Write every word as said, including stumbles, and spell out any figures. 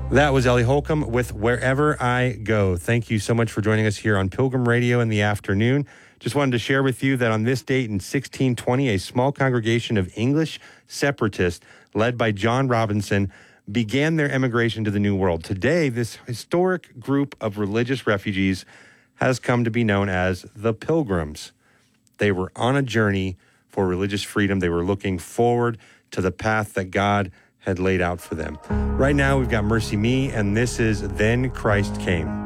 That was Ellie Holcomb with Wherever I Go. Thank you so much for joining us here on Pilgrim Radio in the afternoon. Just wanted to share with you that on this date in sixteen twenty, a small congregation of English separatists led by John Robinson began their emigration to the New World. Today, this historic group of religious refugees has come to be known as the Pilgrims. They were on a journey for religious freedom. They were looking forward to the path that God had laid out for them. Right now, we've got Mercy Me, and this is Then Christ Came.